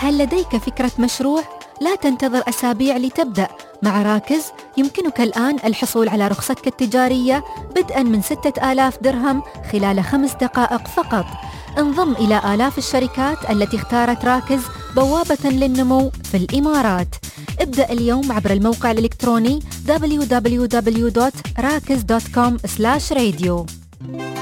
هل لديك فكرة مشروع؟ لا تنتظر أسابيع لتبدأ. مع راكز يمكنك الآن الحصول على رخصتك التجارية بدءاً من 6,000 درهم خلال 5 دقائق فقط. انضم إلى آلاف الشركات التي اختارت راكز بوابة للنمو في الإمارات. ابدأ اليوم عبر الموقع الإلكتروني www.rakz.com/radio.